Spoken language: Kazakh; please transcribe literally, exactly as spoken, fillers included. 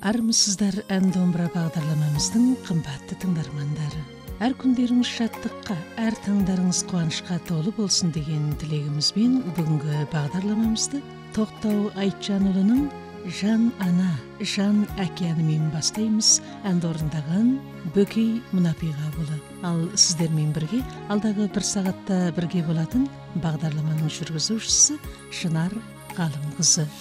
Армысыздар ән домбыра бағдарламамыздың қымбатты тыңдармандары. Әр күндеріңіз шаттыққа, әр таңдарыңыз қуанышқа толы болсын деген тілегімізбен бүгінгі бағдарламамызды Тоқтау Айтжанұлының Жан ана, жан әке әнімен бастаймыз. Әнді орындаған Бөкей Мұнапиғабылы. Ал сіздермен бірге алдағы бір сағатта бірге болатын бағдарламаның жүргізушісі Шынар Ғалымқызы.